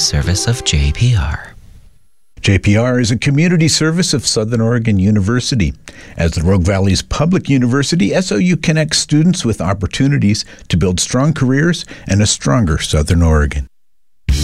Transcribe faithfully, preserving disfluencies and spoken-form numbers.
service of J P R. J P R is a community service of Southern Oregon University. As the Rogue Valley's public university, S O U connects students with opportunities to build strong careers and a stronger Southern Oregon.